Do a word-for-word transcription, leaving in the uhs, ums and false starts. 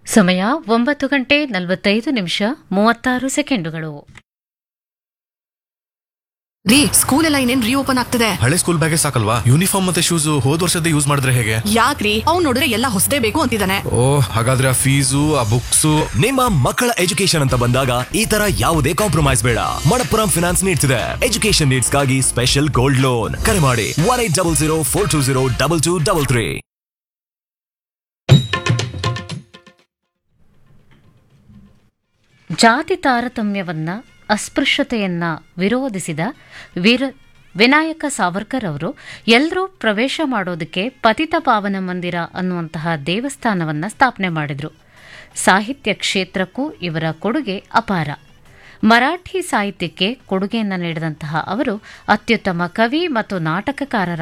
ಸಮಯ ಒಂಬತ್ತು ಗಂಟೆ ನಲವತ್ತೈದು ನಿಮಿಷ ಮೂವತ್ತಾರು ಸೆಕೆಂಡುಗಳು. ರೀ, ಸ್ಕೂಲ್ ಎಲ್ಲ ಇನ್ನೇನ್ ರೀಓಪನ್ ಆಗ್ತದೆ. ಹಳೆ ಸ್ಕೂಲ್ ಬ್ಯಾಗೇ ಸಾಕಲ್ವಾ? ಯೂನಿಫಾರ್ಮ್ ಮತ್ತೆ ಶೂಸ್ ಹೋದ್ ವರ್ಷದ ಯೂಸ್ ಮಾಡಿದ್ರೆ ಹೇಗೆ? ಯಾಕ್ರಿ, ಅವ್ನು ನೋಡಿದ್ರೆ ಎಲ್ಲ ಹೊಸದೇ ಬೇಕು ಅಂತಿದ್ದಾನೆ. ಓ, ಹಾಗಾದ್ರೆ ಆ ಫೀಸು ಆ ಬುಕ್ಸು. ನಿಮ್ಮ ಮಕ್ಕಳ ಎಜುಕೇಶನ್ ಅಂತ ಬಂದಾಗ ಈ ತರ ಯಾವುದೇ ಕಾಂಪ್ರಮೈಸ್ ಬೇಡ. ಮಣಪ್ಪುರಂ ಫಿನಾನ್ಸ್ ನೀಡ್ತಿದೆ ಎಜುಕೇಶನ್ ನೀಡ್ಸ್ ಗಾಗಿ ಸ್ಪೆಷಲ್ ಗೋಲ್ಡ್ ಲೋನ್. ಕರೆ ಮಾಡಿ one eight double zero four two zero double two double three. ಜಾತಿ ತಾರತಮ್ಯವನ್ನ ಅಸ್ಪೃಶ್ಯತೆಯನ್ನ ವಿರೋಧಿಸಿದ ವೀರ ವಿನಾಯಕ ಸಾವರ್ಕರ್ ಅವರು ಎಲ್ಲರೂ ಪ್ರವೇಶ ಮಾಡೋದಕ್ಕೆ ಪತಿತ ಪಾವನ ಮಂದಿರ ಅನ್ನುವಂತಹ ದೇವಸ್ಥಾನವನ್ನ ಸ್ಥಾಪನೆ ಮಾಡಿದ್ರು. ಸಾಹಿತ್ಯ ಕ್ಷೇತ್ರಕ್ಕೂ ಇವರ ಕೊಡುಗೆ ಅಪಾರ. ಮರಾಠಿ ಸಾಹಿತ್ಯಕ್ಕೆ ಕೊಡುಗೆಯನ್ನು ನೀಡಿದಂತಹ ಅವರು ಅತ್ಯುತ್ತಮ ಕವಿ ಮತ್ತು ನಾಟಕಕಾರರ